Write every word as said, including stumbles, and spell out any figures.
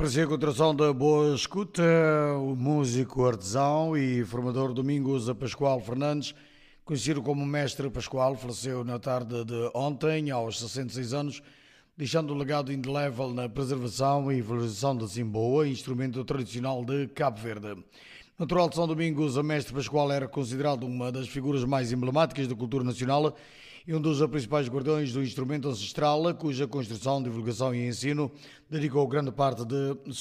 Prazer continuação da boa escuta, o músico artesão e formador Domingos a Pascoal Fernandes, conhecido como Mestre Pascoal, faleceu na tarde de ontem, aos sessenta e seis anos, deixando um legado indelével na preservação e valorização da Zimboa, instrumento tradicional de Cabo Verde. Natural de São Domingos, a Mestre Pascoal era considerado uma das figuras mais emblemáticas da cultura nacional e um dos principais guardiões do instrumento ancestral, cuja construção, divulgação e ensino dedicou grande parte de